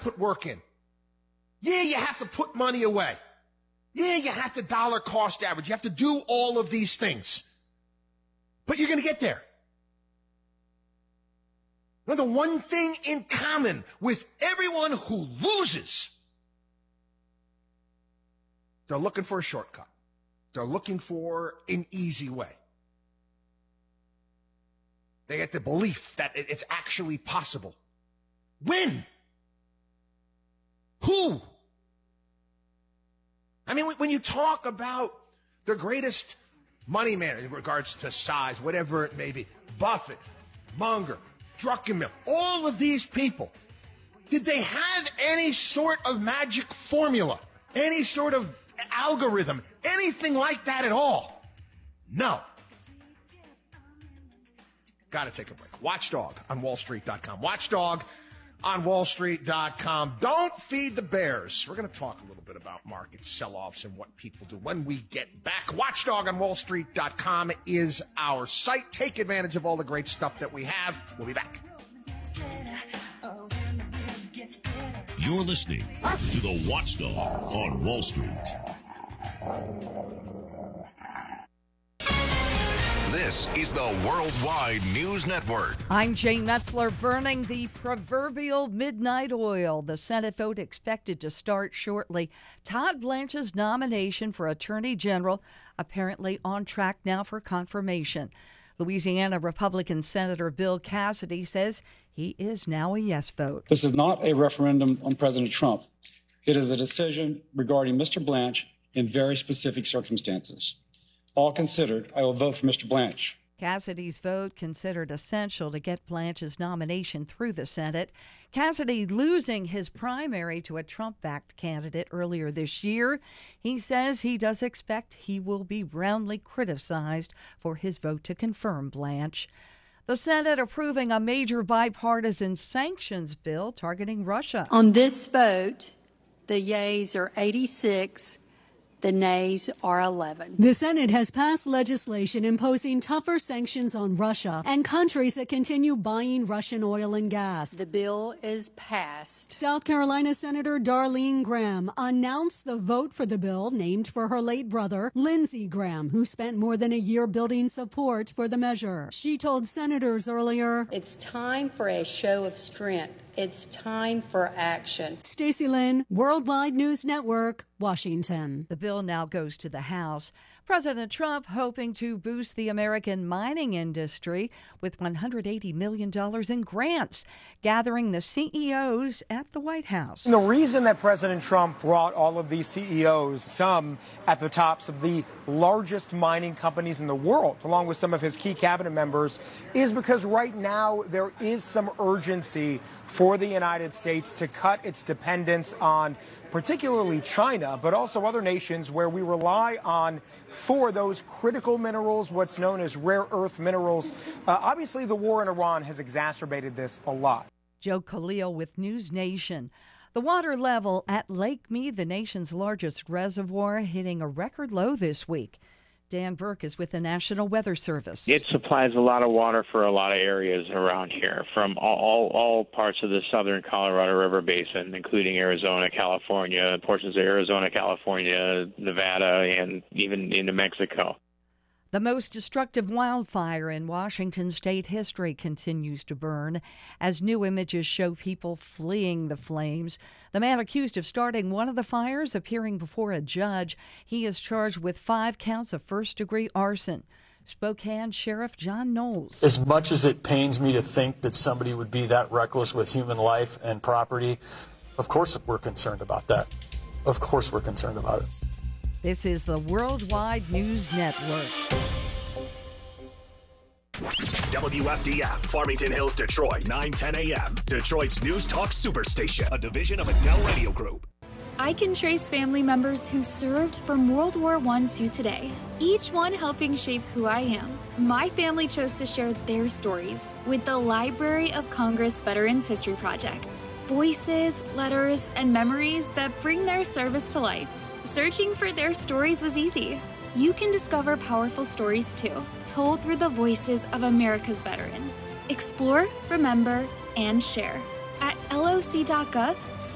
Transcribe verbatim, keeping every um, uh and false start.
put work in. Yeah, you have to put money away. Yeah, you have to dollar cost average. You have to do all of these things. But you're going to get there. Now, the one thing in common with everyone who loses, they're looking for a shortcut. They're looking for an easy way. They get the belief that it's actually possible. When? Who? I mean, when you talk about the greatest money man in regards to size, whatever it may be, Buffett, Munger, Druckenmiller, all of these people, did they have any sort of magic formula, any sort of algorithm, anything like that at all? No. Got to take a break. Watchdog on wall street dot com. Watchdog on wall street dot com. Don't feed the bears. We're going to talk a little bit about market sell-offs and what people do when we get back. Watchdog on wall street dot com is our site. Take advantage of all the great stuff that we have. We'll be back. You're listening to the Watchdog on Wall Street. This is the Worldwide News Network. I'm Jane Metzler. Burning the proverbial midnight oil. The Senate vote expected to start shortly. Todd Blanche's nomination for Attorney General apparently on track now for confirmation. Louisiana Republican Senator Bill Cassidy says he is now a yes vote. This is not a referendum on President Trump. It is a decision regarding Mister Blanche in very specific circumstances. All considered, I will vote for Mister Blanche. Cassidy's vote considered essential to get Blanche's nomination through the Senate. Cassidy losing his primary to a Trump-backed candidate earlier this year. He says he does expect he will be roundly criticized for his vote to confirm Blanche. The Senate approving a major bipartisan sanctions bill targeting Russia. On this vote, the yeas are eighty-six. The nays are eleven. The Senate has passed legislation imposing tougher sanctions on Russia and countries that continue buying Russian oil and gas. The bill is passed. South Carolina Senator Darlene Graham announced the vote for the bill named for her late brother, Lindsey Graham, who spent more than a year building support for the measure. She told senators earlier, "It's time for a show of strength. It's time for action." Stacey Lynn, Worldwide News Network, Washington. The bill now goes to the House. President Trump hoping to boost the American mining industry with one hundred eighty million dollars in grants, gathering the C E Os at the White House. And the reason that President Trump brought all of these C E Os, some at the tops of the largest mining companies in the world, along with some of his key cabinet members, is because right now there is some urgency for the United States to cut its dependence on particularly China, but also other nations where we rely on for those critical minerals, what's known as rare earth minerals. Uh, obviously, the war in Iran has exacerbated this a lot. Joe Khalil with News Nation. The water level at Lake Mead, the nation's largest reservoir, hitting a record low this week. Dan Burke is with the National Weather Service. It supplies a lot of water for a lot of areas around here, from all, all, all parts of the southern Colorado River Basin, including Arizona, California, portions of Arizona, California, Nevada, and even into Mexico. The most destructive wildfire in Washington state history continues to burn as new images show people fleeing the flames. The man accused of starting one of the fires appearing before a judge. He is charged with five counts of first-degree arson. Spokane Sheriff John Knowles. As much as it pains me to think that somebody would be that reckless with human life and property, of course we're concerned about that. Of course we're concerned about it. This is the Worldwide News Network. W F D F, Farmington Hills, Detroit, nine ten a.m. Detroit's News Talk Superstation, a division of Adele Radio Group. I can trace family members who served from World War One to today, each one helping shape who I am. My family chose to share their stories with the Library of Congress Veterans History Project. Voices, letters, and memories that bring their service to life. Searching for their stories was easy. You can discover powerful stories too, told through the voices of America's veterans. Explore, remember, and share at L O C dot gov